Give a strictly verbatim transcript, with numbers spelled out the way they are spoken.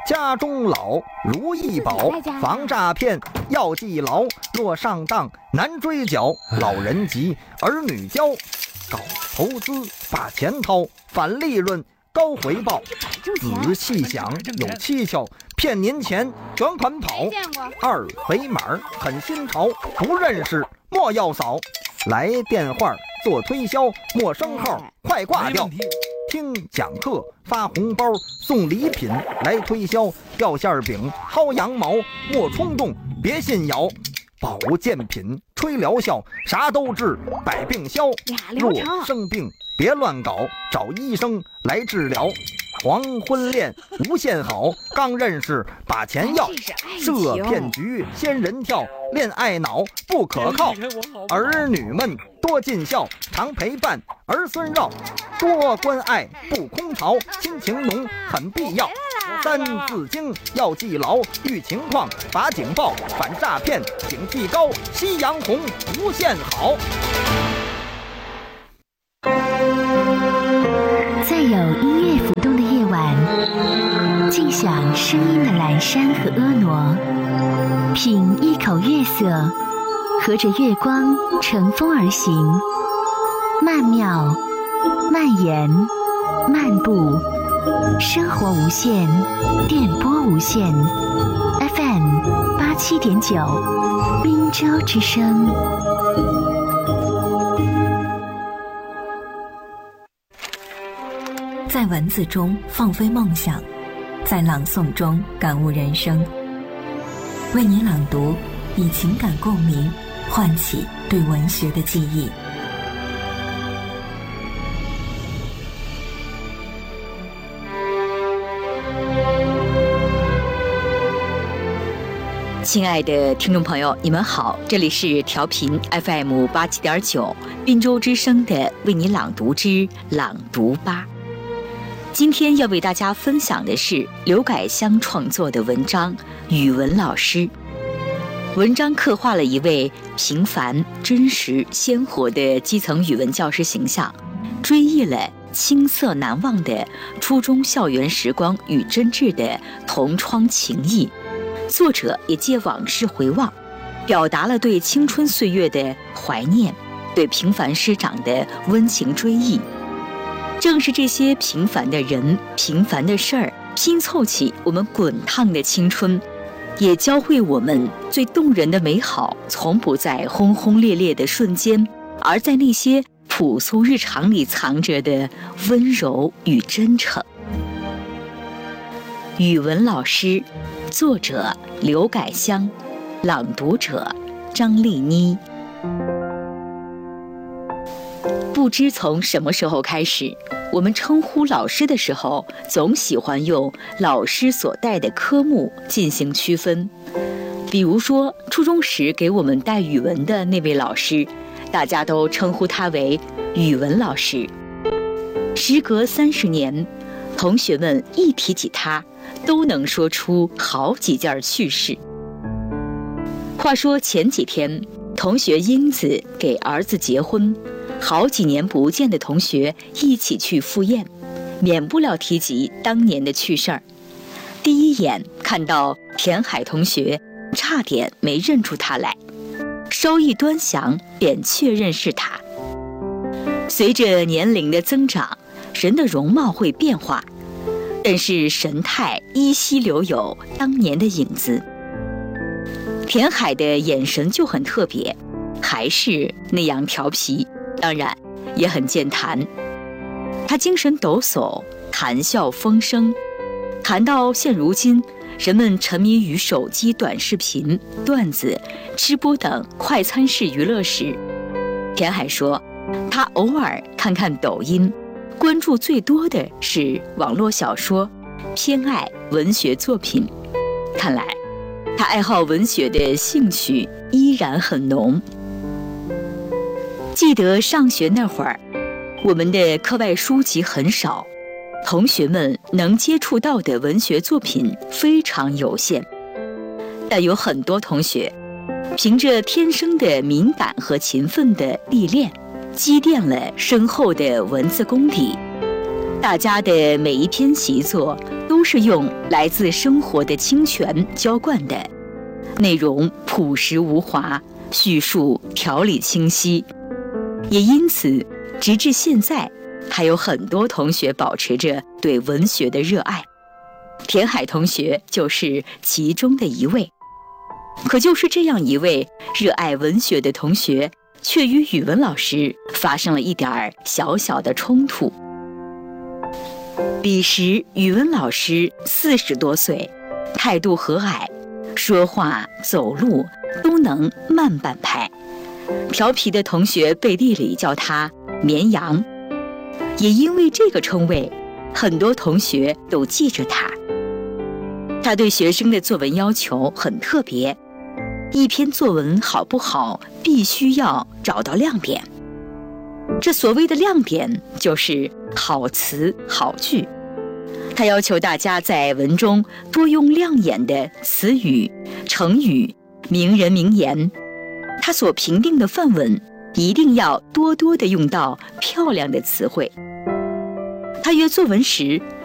家中老，如意宝，防诈骗要记牢，若上当难追缴，老人急，儿女教，搞投资把钱掏，反利润高回报，仔细想有蹊跷，骗您钱卷款跑，二维码很新潮，不认识莫要扫，来电话做推销，陌生号快挂掉，听讲课发红包送礼品来推销，掉馅饼薅羊毛莫冲动别信谣，保健品吹疗效啥都治百病消，若生病别乱搞，找医生来治疗，黄昏恋无限好，刚认识把钱要，设骗局仙人跳，恋爱脑不可靠，儿女们多尽孝，常陪伴儿孙绕，多关爱不空巢，亲情浓很必要，三字经要记牢，遇情况把警报，反诈骗警惕高，夕阳红无限好。 在有音乐浮动的夜晚，静享声音的阑珊和婀娜，品一口月色，和着月光乘风而行，曼妙蔓延漫步，生活无限，电波无限 F M 八七点九，滨州之声。 在文字中放飞梦想，在朗诵中感悟人生。为你朗读，以情感共鸣，唤起对文学的记忆。 亲爱的听众朋友，你们好，这里是调频 F M 八七点九，滨州之声的为你朗读之朗读吧。今天要为大家分享的是刘改香创作的文章《语文老师》。文章刻画了一位平凡、真实、鲜活的基层语文教师形象，追忆了青涩难忘的初中校园时光与真挚的同窗情谊。作者也借往事回望，表达了对青春岁月的怀念，对平凡师长的温情追忆。正是这些平凡的人、平凡的事儿，拼凑起我们滚烫的青春，也教会我们最动人的美好，从不在轰轰烈烈的瞬间，而在那些朴素日常里藏着的温柔与真诚。语文老师，作者刘改香，朗读者张丽妮。不知从什么时候开始，我们称呼老师的时候，总喜欢用老师所带的科目进行区分。比如说，初中时给我们带语文的那位老师，大家都称呼他为语文老师。时隔三十年，同学们一提起他，都能说出好几件趣事。话说前几天，同学英子给儿子结婚，好几年不见的同学一起去赴宴，免不了提及当年的趣事儿。第一眼看到田海同学，差点没认出他来，稍一端详便确认是他。随着年龄的增长，人的容貌会变化，但是神态依稀留有当年的影子。田海的眼神就很特别，还是那样调皮，当然也很健谈。他精神抖擞，谈笑风生。谈到现如今人们沉迷于手机短视频、段子、吃播等快餐式娱乐时，田海说他偶尔看看抖音，关注最多的是网络小说，偏爱文学作品。看来他爱好文学的兴趣依然很浓。记得上学那会儿，我们的课外书籍很少，同学们能接触到的文学作品非常有限。但有很多同学凭着天生的敏感和勤奋的历练，积淀了深厚的文字功底， 大家的每一篇习作都是用来自生活的清泉浇灌的，内容朴实无华，叙述条理清晰。也因此，直至现在，还有很多同学保持着对文学的热爱。田海同学就是其中的一位。可就是这样一位热爱文学的同学，却与语文老师发生了一点小小的冲突。彼时语文老师四十多岁，态度和蔼，说话走路都能慢半拍。调皮的同学背地里叫他绵羊，也因为这个称谓，很多同学都记着他。他对学生的作文要求很特别，一篇作文好不好，必须要找到亮点。这所谓的亮点，就是好词好句。他要求大家在文中多用亮眼的词语、成语、名人名言。他所评定的范文，一定要多多地用到漂亮的词汇。他约作文时，